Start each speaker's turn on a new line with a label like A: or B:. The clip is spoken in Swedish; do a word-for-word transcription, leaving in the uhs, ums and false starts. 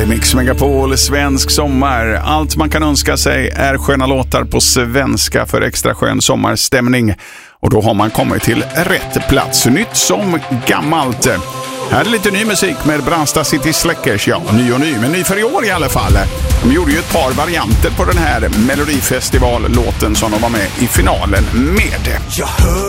A: i Mix Megapol, svensk sommar. Allt man kan önska sig är sköna låtar på svenska för extra skön sommarstämning. Och då har man kommit till rätt plats. Nytt som gammalt. Här är lite ny musik med Brandsta City Släckers. Ja, ny och ny, men ny för i år i alla fall. De gjorde ju ett par varianter på den här Melodifestival-låten som de var med i finalen med.